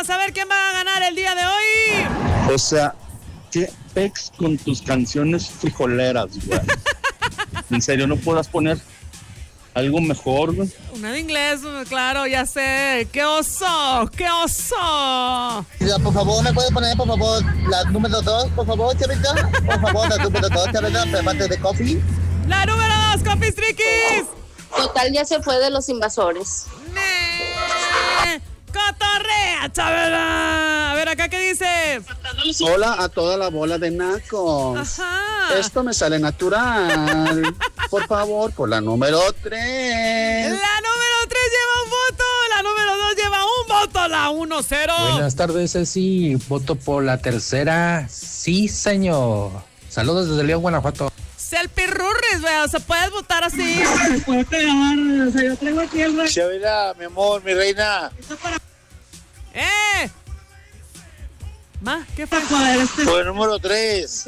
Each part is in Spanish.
Vamos a ver quién va a ganar el día de hoy. O sea, ¿qué pex con tus canciones frijoleras, güey? En serio, ¿no podrás poner algo mejor, güey? Una de inglés, claro, ya sé. ¡Qué oso! ¡Qué oso! Por favor, ¿me puede poner, por favor, la número 2, por favor, chavita? Por favor, la número 2, chavita, de parte de Coffee. La número 2, Coffee Strikis. Total, ya se fue de los invasores. ¡Cotorrea, Chabela! A ver, ¿acá qué dice? Hola a toda la bola de nacos. Ajá. Esto me sale natural. Por favor, por la número 3. La número 3 lleva un voto, la número 2 lleva un voto, la 1-0. Buenas tardes, Ceci. Voto por la tercera. Sí, señor. Saludos desde León, Guanajuato. Selpirurris, vea, o sea, puedes votar así. Puede pegar, o sea, yo traigo aquí el... Chavela, mi amor, mi reina. ¿Qué fue? Por el número 3.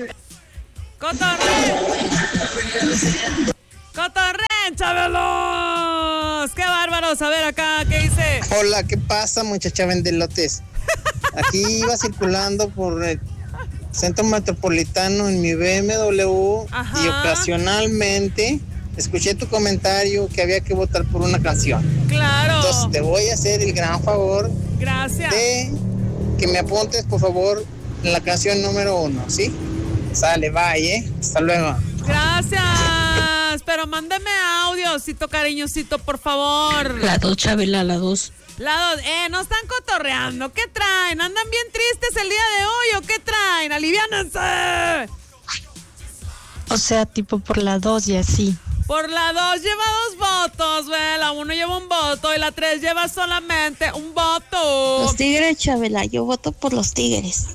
¡Cotorren, Chabelos! ¡Qué bárbaros! A ver acá, ¿qué dice? Hola, ¿qué pasa, muchacha vendelotes? Aquí iba circulando por el centro metropolitano en mi BMW. Ajá. Y ocasionalmente escuché tu comentario que había que votar por una canción. Claro. Entonces te voy a hacer el gran favor. Gracias. De que me apuntes, por favor, en la canción número 1, ¿sí? Sale, bye, hasta luego. Gracias. Pero mándame audiocito, cariñosito, por favor. La 2, Chabela, la 2. La 2, no están cotorreando. ¿Qué traen? ¿Andan bien tristes el día de hoy o qué traen? ¡Aliviánense! O sea, tipo por la 2 y así. Por la 2 lleva 2 votos, güey. La 1 lleva un voto y la 3 lleva solamente un voto. Los Tigres, Chabela, yo voto por los Tigres.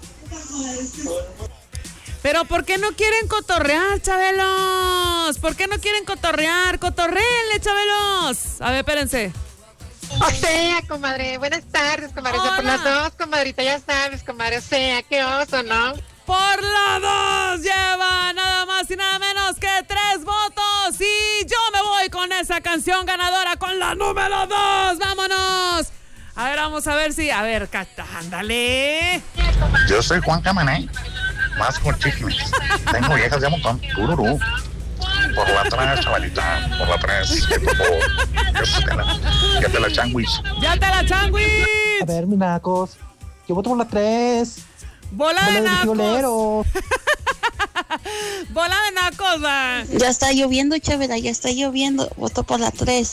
Pero ¿por qué no quieren cotorrear, Chabelos? ¿Por qué no quieren cotorrear? ¡Cotorréenle, Chabelos! A ver, espérense. O sea, comadre, buenas tardes, comadre. O sea, por las 2, comadrita, ya sabes, comadre. O sea, qué oso, ¿no? Por la 2 lleva nada más y nada menos que 3 votos. Y yo me voy con esa canción ganadora, con la número 2. ¡Vámonos! A ver, vamos a ver si... A ver, ándale. Yo soy Juan Camané, más con chismes. Tengo viejas de montón. Tururú. Por la 3, chavalita. Por la 3. Por favor. Ya te la changuis. ¡Ya te la changuis! A ver, mis nacos. Yo voto por la 3. ¡Bola de nacos! Violero. ¡Bola de nacos, va! Ya está lloviendo, Chabela, ya está lloviendo. Voto por la 3.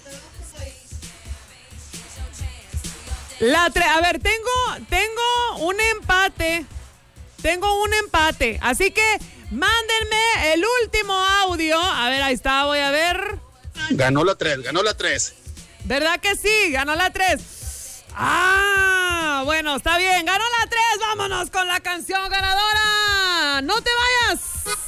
A ver, tengo un empate. Tengo un empate. Así que mándenme el último audio. A ver, ahí está, voy a ver. Ganó la 3. ¿Verdad que sí? Ganó la 3. Bueno, está bien. Ganó la 3. Vámonos con la canción ganadora. No te vayas.